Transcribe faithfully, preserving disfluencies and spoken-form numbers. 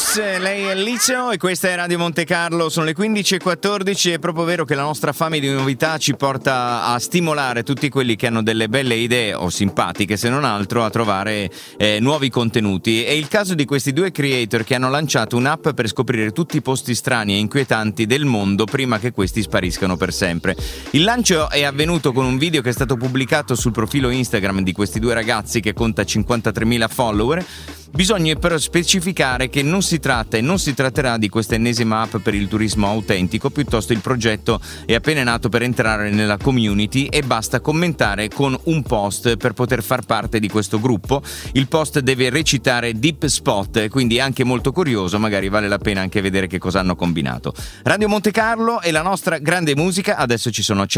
Alice, lei è Liceo e questa è Radio Monte Carlo, sono le quindici e quattordici. È proprio vero che la nostra fame di novità ci porta a stimolare tutti quelli che hanno delle belle idee, o simpatiche se non altro, a trovare eh, nuovi contenuti. È il caso di questi due creator che hanno lanciato un'app per scoprire tutti i posti strani e inquietanti del mondo prima che questi spariscano per sempre. Il lancio è avvenuto con un video che è stato pubblicato sul profilo Instagram di questi due ragazzi che conta cinquantatremila follower. Bisogna però specificare che non si tratta e non si tratterà di questa ennesima app per il turismo autentico, piuttosto il progetto è appena nato per entrare nella community e basta commentare con un post per poter far parte di questo gruppo. Il post deve recitare Deep Spot, quindi è anche molto curioso, magari vale la pena anche vedere che cosa hanno combinato. Radio Monte Carlo e la nostra grande musica, adesso ci sono Ciao